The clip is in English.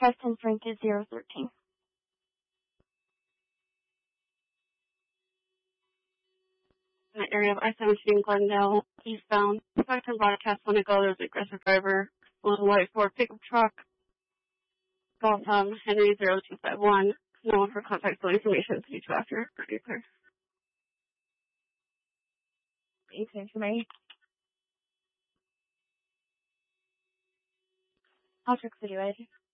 broadcast 10 Frank is 013. In the area of I-17 Glendale, eastbound. Spectrum broadcast when it go, there's an aggressive driver, a little white Ford pickup truck. Call from Henry 0251. No one for contact or information. Please after. Pretty clear. information. I'll check the